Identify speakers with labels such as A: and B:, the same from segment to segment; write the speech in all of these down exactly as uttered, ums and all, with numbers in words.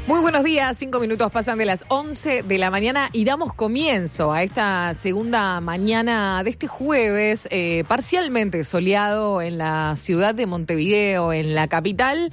A: Muy buenos días, cinco minutos pasan de las once de la mañana y damos comienzo a esta segunda mañana de este jueves, eh, parcialmente soleado en la ciudad de Montevideo, en la capital,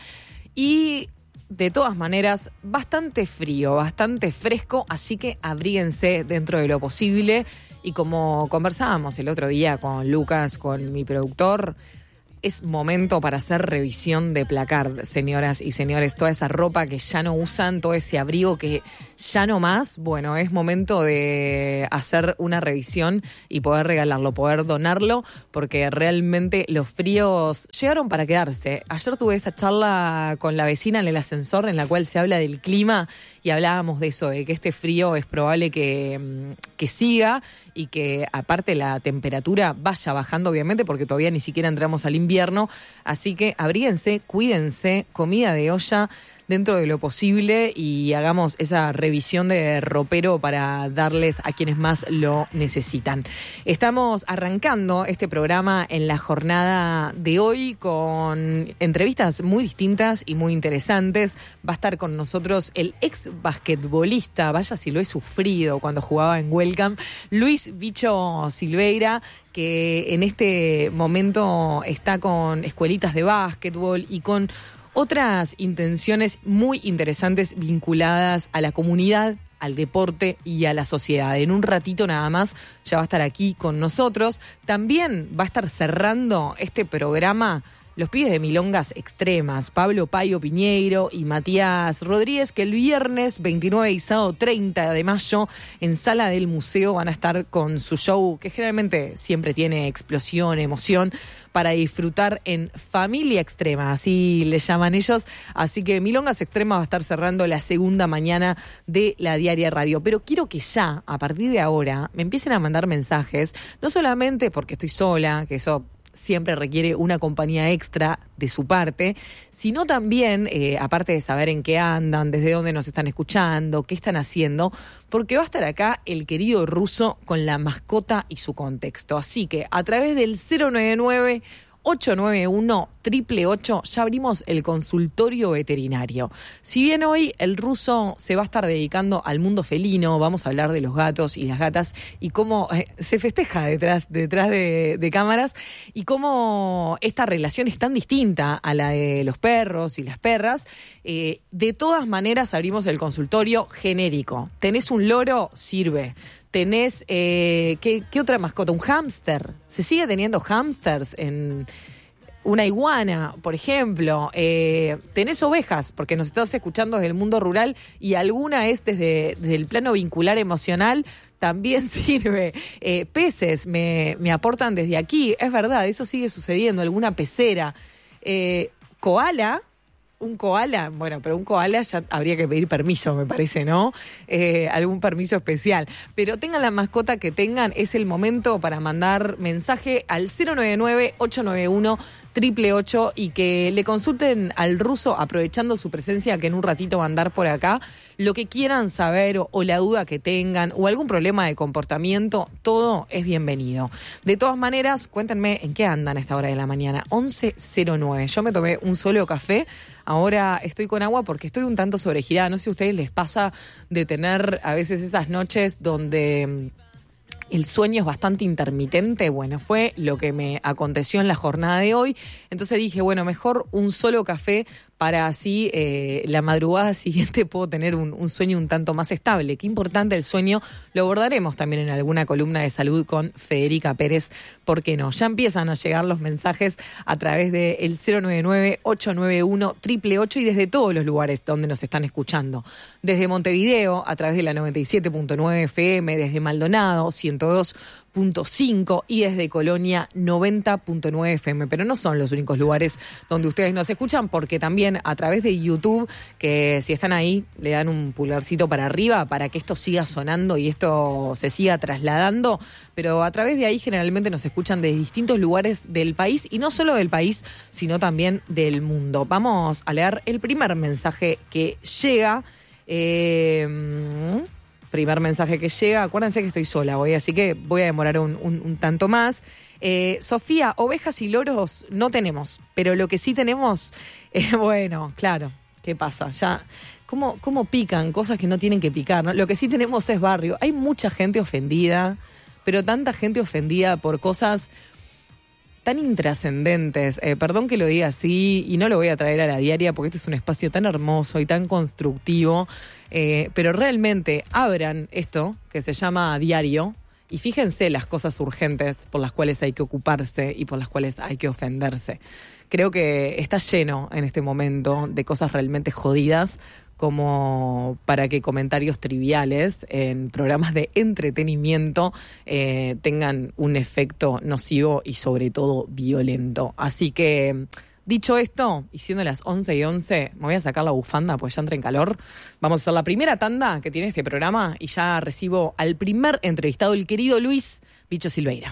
A: y de todas maneras bastante frío, bastante fresco, así que abríguense dentro de lo posible. Y como conversábamos el otro día con Lucas, con mi productor, es momento para hacer revisión de placar, señoras y señores. Toda esa ropa que ya no usan, todo ese abrigo que ya no más, bueno, es momento de hacer una revisión y poder regalarlo, poder donarlo, porque realmente los fríos llegaron para quedarse. Ayer tuve esa charla con la vecina en el ascensor en la cual se habla del clima y hablábamos de eso, de que este frío es probable que, que siga y que aparte la temperatura vaya bajando, obviamente, porque todavía ni siquiera entramos al invierno. Así que abríguense, cuídense, comida de olla dentro de lo posible y hagamos esa revisión de ropero para darles a quienes más lo necesitan. Estamos arrancando este programa en la jornada de hoy con entrevistas muy distintas y muy interesantes. Va a estar con nosotros el ex basquetbolista, vaya si lo he sufrido cuando jugaba en Welcome, Luis Bicho Silveira, que en este momento está con escuelitas de básquetbol y con otras intenciones muy interesantes vinculadas a la comunidad, al deporte y a la sociedad. En un ratito nada más ya va a estar aquí con nosotros. También va a estar cerrando este programa los pibes de Milongas Extremas, Pablo Payo Piñeiro y Matías Rodríguez, que el viernes veintinueve y sábado treinta de mayo en Sala del Museo van a estar con su show, que generalmente siempre tiene explosión, emoción, para disfrutar en Familia Extrema, así le llaman ellos. Así que Milongas Extremas va a estar cerrando la segunda mañana de la Diaria Radio. Pero quiero que ya, a partir de ahora, me empiecen a mandar mensajes, no solamente porque estoy sola, que eso siempre requiere una compañía extra de su parte, sino también, eh, aparte de saber en qué andan, desde dónde nos están escuchando, qué están haciendo, porque va a estar acá el querido Ruso con la mascota y su contexto. Así que a través del cero nueve nueve, ocho nueve uno, ocho ocho ocho ya abrimos el consultorio veterinario. Si bien hoy el Ruso se va a estar dedicando al mundo felino, vamos a hablar de los gatos y las gatas y cómo eh, se festeja detrás, detrás de, de cámaras y cómo esta relación es tan distinta a la de los perros y las perras. Eh, de todas maneras abrimos el consultorio genérico. ¿Tenés un loro? Sirve. Tenés, eh, ¿qué, ¿qué otra mascota? Un hámster. Se sigue teniendo hámsters en una iguana, por ejemplo. Eh, tenés ovejas, porque nos estás escuchando desde el mundo rural y alguna es desde, desde el plano vincular emocional, también sirve. Eh, peces me, me aportan desde aquí. Es verdad, eso sigue sucediendo. Alguna pecera. Eh, koala. Un koala, bueno, pero un koala ya habría que pedir permiso, me parece, ¿no? Eh, algún permiso especial. Pero tengan la mascota que tengan, es el momento para mandar mensaje al cero nueve nueve, ocho nueve uno, ocho ocho ocho y que le consulten al Ruso, aprovechando su presencia, que en un ratito va a andar por acá, lo que quieran saber o, o la duda que tengan o algún problema de comportamiento, todo es bienvenido. De todas maneras, cuéntenme en qué andan a esta hora de la mañana, once cero nueve. Yo me tomé un solo café. Ahora estoy con agua porque estoy un tanto sobregirada. No sé si a ustedes les pasa de tener a veces esas noches donde el sueño es bastante intermitente. Bueno, fue lo que me aconteció en la jornada de hoy. Entonces dije, bueno, mejor un solo café para así eh, la madrugada siguiente puedo tener un, un sueño un tanto más estable. Qué importante el sueño, lo abordaremos también en alguna columna de salud con Federica Pérez, ¿por qué no? Ya empiezan a llegar los mensajes a través del cero nueve nueve, ocho nueve uno, ocho ocho ocho y desde todos los lugares donde nos están escuchando. Desde Montevideo, a través de la noventa y siete punto nueve F M, desde Maldonado, ciento dos punto cinco y desde Colonia noventa punto nueve F M, pero no son los únicos lugares donde ustedes nos escuchan, porque también a través de YouTube, que si están ahí le dan un pulgarcito para arriba para que esto siga sonando y esto se siga trasladando, pero a través de ahí generalmente nos escuchan de distintos lugares del país y no solo del país, sino también del mundo. Vamos a leer el primer mensaje que llega. Eh, Primer mensaje que llega. Acuérdense que estoy sola hoy, así que voy a demorar un, un, un tanto más. Eh, Sofía, ovejas y loros no tenemos, pero lo que sí tenemos, eh, bueno, claro, ¿Qué pasa? Ya, ¿cómo, cómo pican cosas que no tienen que picar, ¿no? Lo que sí tenemos es barrio. Hay mucha gente ofendida, pero tanta gente ofendida por cosas tan intrascendentes. Eh, perdón que lo diga así y no lo voy a traer a la diaria porque este es un espacio tan hermoso y tan constructivo, eh, pero realmente abran esto que se llama diario y fíjense las cosas urgentes por las cuales hay que ocuparse y por las cuales hay que ofenderse. Creo que está lleno en este momento de cosas realmente jodidas como para que comentarios triviales en programas de entretenimiento eh, tengan un efecto nocivo y sobre todo violento. Así que, dicho esto, y siendo las once y once, me voy a sacar la bufanda pues ya entra en calor. Vamos a hacer la primera tanda que tiene este programa y ya recibo al primer entrevistado, el querido Luis Bicho Silveira.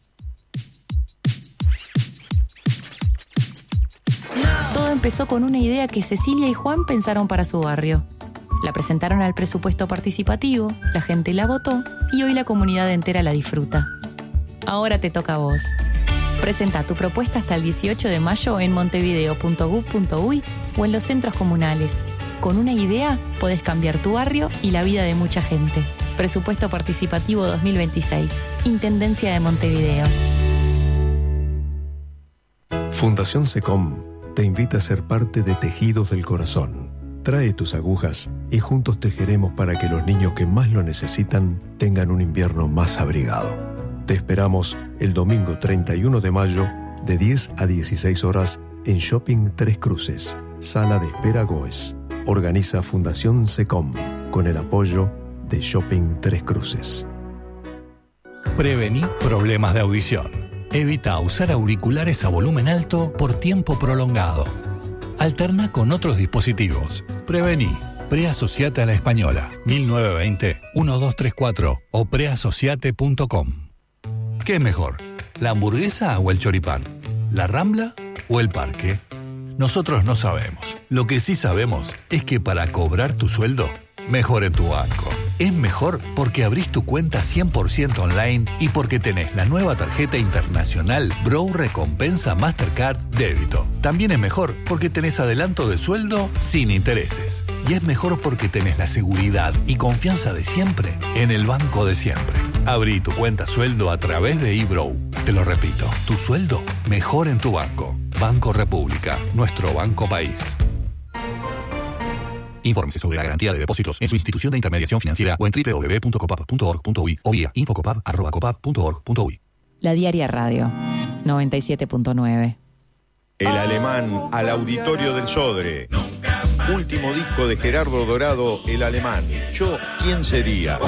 B: Todo empezó con una idea que Cecilia y Juan pensaron para su barrio. La presentaron al presupuesto participativo, la gente la votó y hoy la comunidad entera la disfruta. Ahora te toca a vos. Presenta tu propuesta hasta el dieciocho de mayo en montevideo punto gov punto uy o en los centros comunales. Con una idea podés cambiar tu barrio y la vida de mucha gente. Presupuesto participativo dos mil veintiséis. Intendencia de Montevideo.
C: Fundación SECOM te invita a ser parte de Tejidos del Corazón. Trae tus agujas y juntos tejeremos para que los niños que más lo necesitan tengan un invierno más abrigado. Te esperamos el domingo treinta y uno de mayo de diez a dieciséis horas en Shopping Tres Cruces, Sala de Espera Goes. Organiza Fundación SECOM con el apoyo de Shopping Tres Cruces.
D: Prevení problemas de audición. Evita usar auriculares a volumen alto por tiempo prolongado. Alterna con otros dispositivos. Prevení. Preasociate a la Española. mil novecientos veinte, doce treinta y cuatro o preasociate punto com. ¿Qué es mejor? ¿La hamburguesa o el choripán? ¿La Rambla o el parque? Nosotros no sabemos. Lo que sí sabemos es que para cobrar tu sueldo, mejor en tu banco. Es mejor porque abrís tu cuenta cien por ciento online y porque tenés la nueva tarjeta internacional Bro Recompensa Mastercard Débito. También es mejor porque tenés adelanto de sueldo sin intereses. Y es mejor porque tenés la seguridad y confianza de siempre en el banco de siempre. Abrí tu cuenta sueldo a través de eBrow. Te lo repito, tu sueldo mejor en tu banco. Banco República, nuestro banco país. Infórmese sobre la garantía de depósitos en su institución de intermediación financiera o en doble u doble u doble u punto copap punto org punto uy o vía infocopap arroba copap punto org punto uy.
B: La Diaria Radio, noventa y siete punto nueve.
E: El Alemán al Auditorio del Sodre. Último disco de Gerardo Dorado, El Alemán. Yo, ¿quién sería?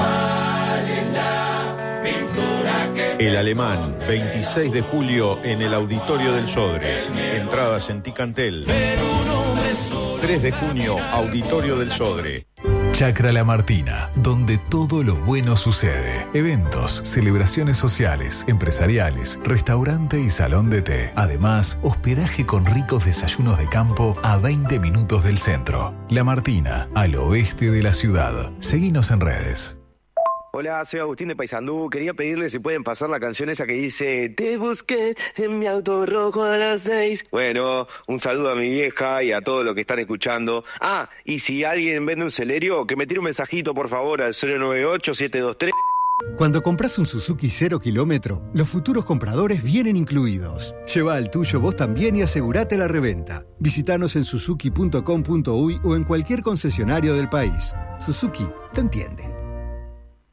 E: El Alemán, veintiséis de julio en el Auditorio del Sodre. Entradas en Ticantel. tres de junio, Auditorio del Sodre.
F: Chacra La Martina, donde todo lo bueno sucede. Eventos, celebraciones sociales, empresariales, restaurante y salón de té. Además, hospedaje con ricos desayunos de campo a veinte minutos del centro. La Martina, al oeste de la ciudad. Seguinos en redes.
G: Hola, soy Agustín de Paysandú. Quería pedirle si pueden pasar la canción esa que dice te busqué en mi auto rojo a las seis. Bueno, un saludo a mi vieja y a todos los que están escuchando. Ah, y si alguien vende un Celerio, que me tire un mensajito por favor al cero nueve ocho siete dos tres.
H: Cuando compras un Suzuki cero kilómetro, los futuros compradores vienen incluidos. Lleva el tuyo vos también y asegurate la reventa. Visítanos en suzuki punto com punto uy o en cualquier concesionario del país. Suzuki te entiende.